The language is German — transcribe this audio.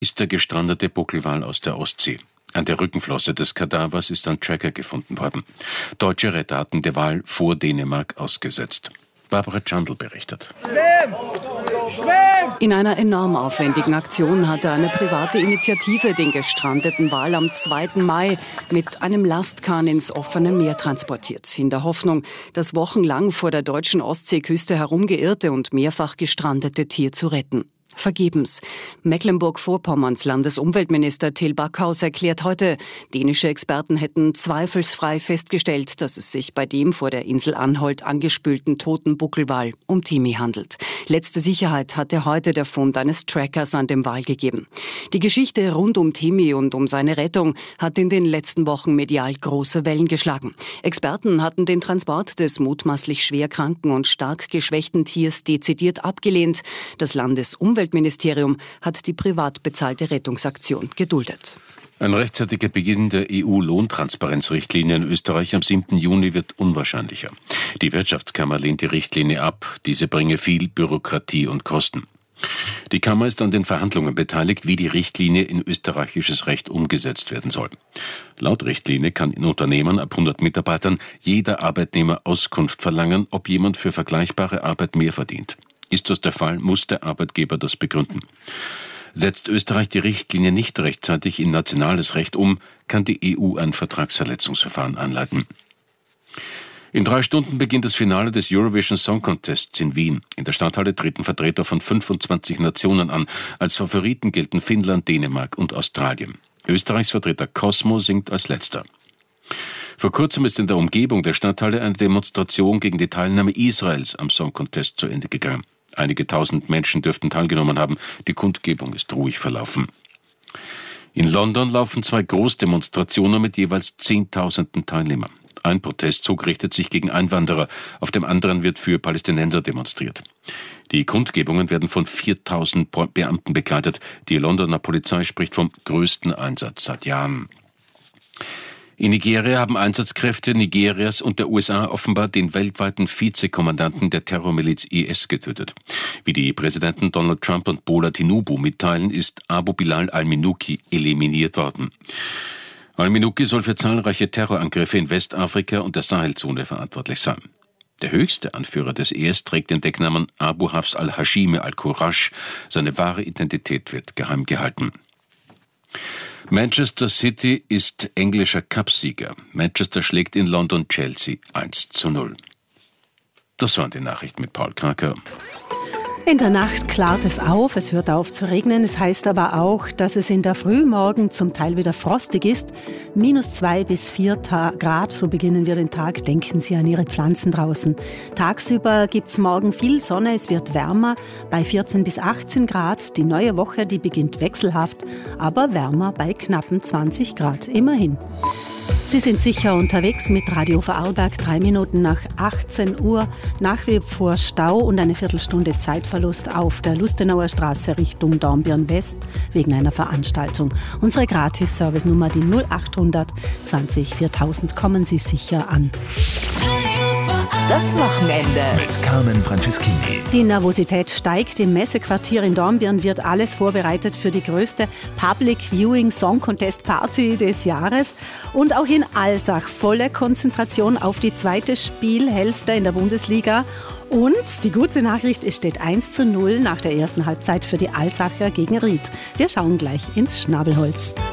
ist der gestrandete Buckelwal aus der Ostsee. An der Rückenflosse des Kadavers ist ein Tracker gefunden worden. Deutsche Retter hatten den Wal vor Dänemark ausgesetzt. Barbara Chandl berichtet. In einer enorm aufwendigen Aktion hatte eine private Initiative den gestrandeten Wal am 2. Mai mit einem Lastkahn ins offene Meer transportiert. In der Hoffnung, das wochenlang vor der deutschen Ostseeküste herumgeirrte und mehrfach gestrandete Tier zu retten. Vergebens. Mecklenburg-Vorpommerns Landesumweltminister Till Backhaus erklärt heute, dänische Experten hätten zweifelsfrei festgestellt, dass es sich bei dem vor der Insel Anholt angespülten toten Buckelwal um Timi handelt. Letzte Sicherheit hatte heute der Fund eines Trackers an dem Wal gegeben. Die Geschichte rund um Timi und um seine Rettung hat in den letzten Wochen medial große Wellen geschlagen. Experten hatten den Transport des mutmaßlich schwer kranken und stark geschwächten Tiers dezidiert abgelehnt. Das Landesumweltministerium hat die privat bezahlte Rettungsaktion geduldet. Ein rechtzeitiger Beginn der EU-Lohntransparenzrichtlinie in Österreich am 7. Juni wird unwahrscheinlicher. Die Wirtschaftskammer lehnt die Richtlinie ab. Diese bringe viel Bürokratie und Kosten. Die Kammer ist an den Verhandlungen beteiligt, wie die Richtlinie in österreichisches Recht umgesetzt werden soll. Laut Richtlinie kann in Unternehmen ab 100 Mitarbeitern jeder Arbeitnehmer Auskunft verlangen, ob jemand für vergleichbare Arbeit mehr verdient. Ist das der Fall, muss der Arbeitgeber das begründen. Setzt Österreich die Richtlinie nicht rechtzeitig in nationales Recht um, kann die EU ein Vertragsverletzungsverfahren einleiten. In 3 Stunden beginnt das Finale des Eurovision Song Contests in Wien. In der Stadthalle treten Vertreter von 25 Nationen an. Als Favoriten gelten Finnland, Dänemark und Australien. Österreichs Vertreter Cosmo singt als letzter. Vor kurzem ist in der Umgebung der Stadthalle eine Demonstration gegen die Teilnahme Israels am Song Contest zu Ende gegangen. Einige tausend Menschen dürften teilgenommen haben. Die Kundgebung ist ruhig verlaufen. In London laufen 2 Großdemonstrationen mit jeweils Zehntausenden Teilnehmern. Ein Protestzug richtet sich gegen Einwanderer, auf dem anderen wird für Palästinenser demonstriert. Die Kundgebungen werden von 4000 Beamten begleitet. Die Londoner Polizei spricht vom größten Einsatz seit Jahren. In Nigeria haben Einsatzkräfte Nigerias und der USA offenbar den weltweiten Vizekommandanten der Terrormiliz IS getötet. Wie die Präsidenten Donald Trump und Bola Tinubu mitteilen, ist Abu Bilal al-Minuki eliminiert worden. Al-Minuki soll für zahlreiche Terrorangriffe in Westafrika und der Sahelzone verantwortlich sein. Der höchste Anführer des IS trägt den Decknamen Abu Hafs al-Hashimi al-Qurash. Seine wahre Identität wird geheim gehalten. Manchester City ist englischer Cupsieger. Manchester schlägt in London Chelsea 1:0. Das waren die Nachrichten mit Paul Kraker. In der Nacht klart es auf, es hört auf zu regnen. Es heißt aber auch, dass es in der Frühmorgen zum Teil wieder frostig ist. -2 bis 4 Grad, so beginnen wir den Tag. Denken Sie an Ihre Pflanzen draußen. Tagsüber gibt es morgen viel Sonne, es wird wärmer bei 14 bis 18 Grad. Die neue Woche, die beginnt wechselhaft, aber wärmer bei knappen 20 Grad, immerhin. Sie sind sicher unterwegs mit Radio Vorarlberg, 3 Minuten nach 18 Uhr. Nach wie vor Stau und eine Viertelstunde Zeitverlust auf der Lustenauer Straße Richtung Dornbirn West wegen einer Veranstaltung. Unsere Gratis-Service-Nummer, die 0800 20 4000. Kommen Sie sicher an. Das Wochenende mit Carmen Franceschini. Die Nervosität steigt. Im Messequartier in Dornbirn wird alles vorbereitet für die größte Public Viewing Song Contest Party des Jahres. Und auch in Altach volle Konzentration auf die zweite Spielhälfte in der Bundesliga. Und die gute Nachricht, es steht 1:0 nach der ersten Halbzeit für die Altacher gegen Ried. Wir schauen gleich ins Schnabelholz.